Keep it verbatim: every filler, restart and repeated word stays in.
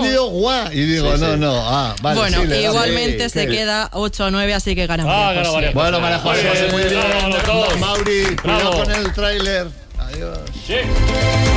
entendido guau. Y digo, Sí, no, sí. no. Ah, vale. Bueno, sí, le damos. igualmente Sí, se sí. queda ocho a nueve, así que gana Ah, María gana José. María Bueno, María Muy José, bien, muy bien. bravo a los dos. Mauri, cuidado Bravo. con el tráiler. Adiós. Sí.